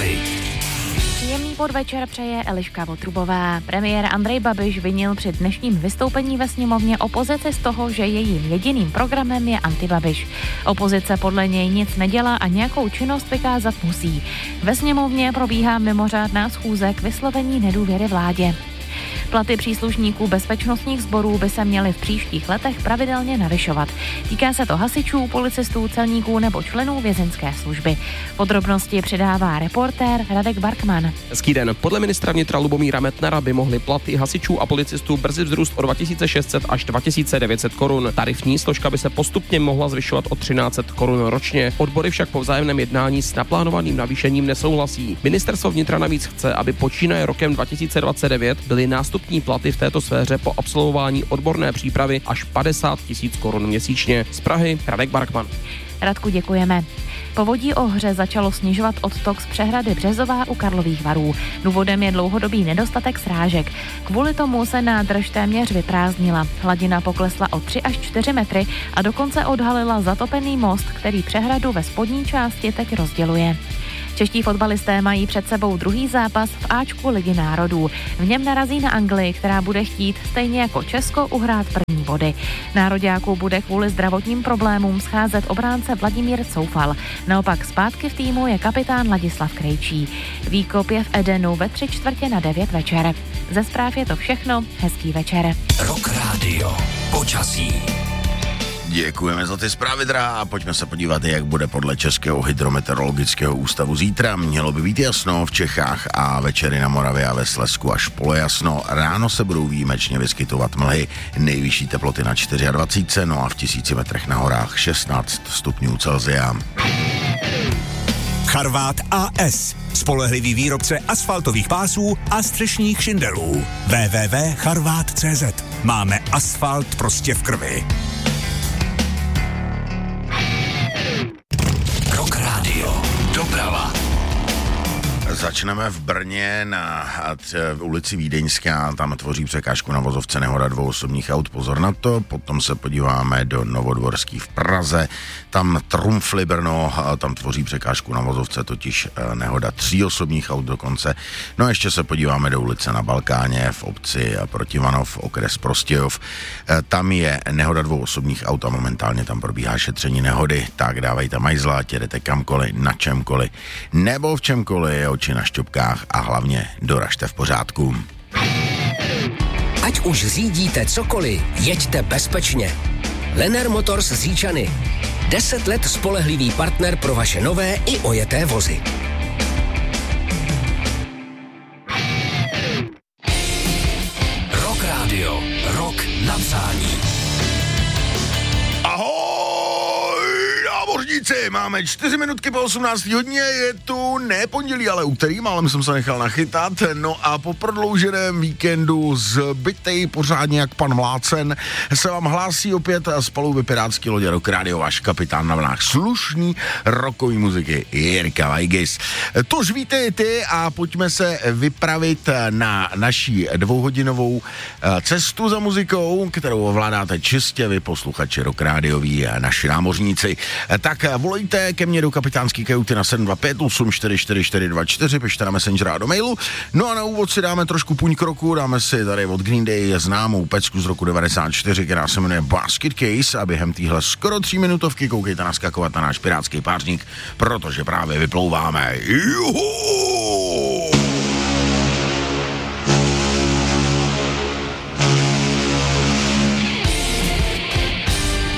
zprávy. Příjemný podvečer přeje Eliška Votrubová. Premiér Andrej Babiš vinil při dnešním vystoupení ve sněmovně opozici z toho, že jejím jediným programem je antibabiš. Opozice podle něj nic nedělá a nějakou činnost vykázat musí. Ve sněmovně probíhá mimořádná schůze k vyslovení nedůvěry vládě. Platy příslušníků bezpečnostních sborů by se měly v příštích letech pravidelně navyšovat. Týká se to hasičů, policistů, celníků nebo členů vězeňské služby. Podrobnosti přidává reportér Radek Barkman. Hezký den. Podle ministra vnitra Lubomíra Metnara by mohly platy hasičů a policistů brzy vzrůst o 2600 až 2900 korun. Tarifní složka by se postupně mohla zvyšovat o 1300 korun ročně. Odbory však po vzájemném jednání s naplánovaným navýšením nesouhlasí. Ministerstvo vnitra navíc chce, aby počínaje rokem 2029 byly nástupní platy v této sféře po absolvování odborné přípravy až 50 000 korun měsíčně. Z Prahy Radek Barkman. Radku, děkujeme. Povodí Ohře začalo snižovat odtok z přehrady Březová u Karlových Varů. Důvodem je dlouhodobý nedostatek srážek. Kvůli tomu se nádrž téměř vyprázdnila. Hladina poklesla o 3 až 4 metry a dokonce odhalila zatopený most, který přehradu ve spodní části teď rozděluje. Čeští fotbalisté mají před sebou druhý zápas v Ačku Ligy národů. V něm narazí na Anglii, která bude chtít stejně jako Česko uhrát první body. Nároďáků bude kvůli zdravotním problémům scházet obránce Vladimír Coufal. Naopak zpátky v týmu je kapitán Ladislav Krejčí. Výkop je v Edenu ve 8:45 večer. Ze zpráv je to všechno. Hezký večer. Rock Radio. Počasí. Děkujeme za ty zprávy, drahá, a pojďme se podívat, jak bude podle Českého hydrometeorologického ústavu zítra. Mělo by být jasno v Čechách a večery na Moravě a ve Slezsku až polojasno. Ráno se budou výjimečně vyskytovat mlhy, nejvyšší teploty na 24, no a v 1000 metrech na horách 16 stupňů Celsia. Charvát AS. Spolehlivý výrobce asfaltových pásů a střešních šindelů. www.charvat.cz. Máme asfalt prostě v krvi. Rock Radio. Doprava. Začneme v Brně na ulici Vídeňská, tam tvoří překážku na vozovce nehoda 2 osobních aut, pozor na to. Potom se podíváme do Novodvorský v Praze, tam trumfli Brno, tam tvoří překážku na vozovce, totiž nehoda 3 osobních aut dokonce. No a ještě se podíváme do ulice na Balkáně v obci Protivanov, okres Prostějov. Tam je nehoda 2 osobních aut a momentálně tam probíhá šetření nehody, tak dávejte majzla, jedete kamkoliv, na čemkoliv nebo v čemkoliv, oči na šťopkách a hlavně doražte v pořádku. Ať už řídíte cokoliv, jeďte bezpečně. Lennar Motors z Říčany. 10 let spolehlivý partner pro vaše nové i ojeté vozy. Rock Radio. Rock na přání. Námořníci, máme 4 minutky po 18. hodině, je tu ne pondělí, ale úterý, málem jsem se nechal nachytat, no a po prodlouženém víkendu zbytej pořádně jak pan Mlácen se vám hlásí opět z paluby pirátský lodě Rock Radio, váš kapitán na vlnách slušný rockový muziky Jirka Vajgis. Tož víte ty a pojďme se vypravit na naší 2hodinovou cestu za muzikou, kterou ovládáte čistě vy posluchači Rock Radioví a naši námořníci. Tak volejte ke mně do kapitánský kajuty na 725 844 pište na Messenger a do mailu. No a na úvod si dáme trošku půň kroku, dáme si tady od Green Day známou pecku z roku 94, která se jmenuje Basket Case a během téhle skoro 3 minutovky koukejte naskakovat na náš pirátský pářník, protože právě vyplouváme. Juhu!